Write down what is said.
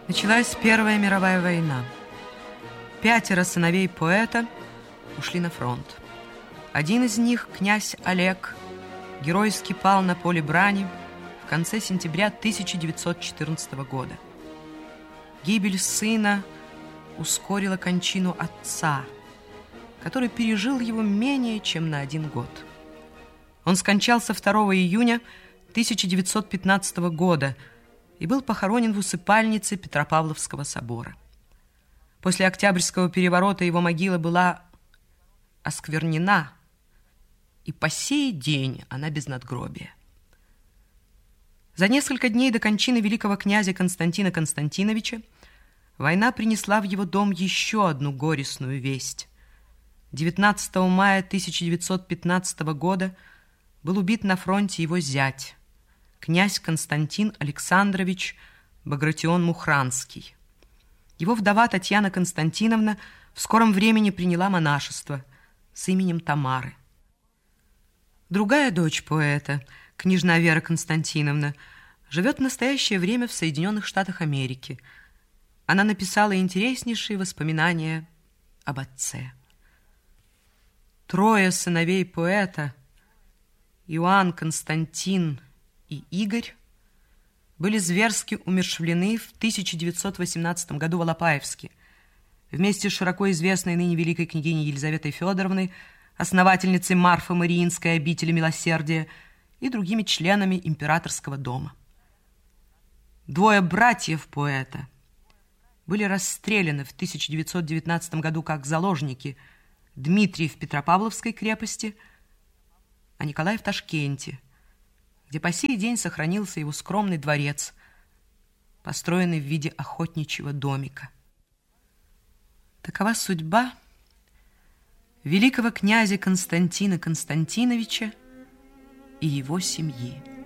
Началась Первая мировая война. 5 сыновей поэта ушли на фронт. Один из них, князь Олег, геройски пал на поле брани в конце сентября 1914 года. Гибель сына ускорила кончину отца, который пережил его менее чем на 1 год. Он скончался 2 июня 1915 года и был похоронен в усыпальнице Петропавловского собора. После Октябрьского переворота его могила была осквернена, и по сей день она без надгробия. За несколько дней до кончины великого князя Константина Константиновича война принесла в его дом еще одну горестную весть. 19 мая 1915 года был убит на фронте его зять, князь Константин Александрович Багратион-Мухранский. Его вдова Татьяна Константиновна в скором времени приняла монашество с именем Тамары. Другая дочь поэта, княжна Вера Константиновна, живет в настоящее время в Соединенных Штатах Америки. Она написала интереснейшие воспоминания об отце. 3 сыновей поэта, Иоанн, Константин и Игорь, были зверски умерщвлены в 1918 году в Алапаевске вместе с широко известной ныне великой княгиней Елизаветой Федоровной, основательницей Марфо-Мариинской обители милосердия, и другими членами императорского дома. 2 братьев поэта были расстреляны в 1919 году как заложники: Дмитрий в Петропавловской крепости, а Николай в Ташкенте, где по сей день сохранился его скромный дворец, построенный в виде охотничьего домика. Такова судьба великого князя Константина Константиновича и его семьи.